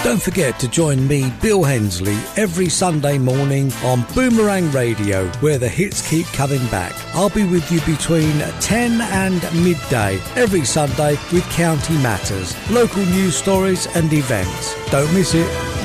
Don't forget to join me, Bill Hensley, every Sunday morning on Boomerang Radio, where the hits keep coming back. I'll be with you between 10 and midday every Sunday with County Matters, local news stories and events. Don't miss it.